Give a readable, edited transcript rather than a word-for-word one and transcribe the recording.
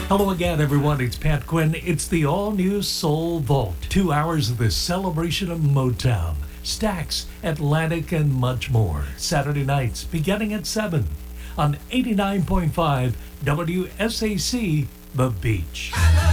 Hello again, everyone. It's Pat Quinn. It's the all-new Soul Vault. 2 hours of the celebration of Motown, Stax, Atlantic, and much more. Saturday nights beginning at 7 on 89.5 WSAC, The Beach.